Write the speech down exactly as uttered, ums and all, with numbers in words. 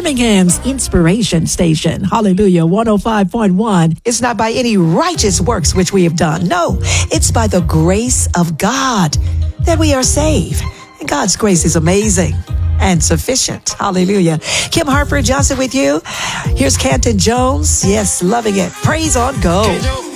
Birmingham's inspiration station. Hallelujah. one oh five point one. It's not by any righteous works which we have done. No, it's by the grace of God that we are saved. And God's grace is amazing and sufficient. Hallelujah. Kim Harper Johnson with you. Here's Canton Jones. Yes, loving it. Praise on Go.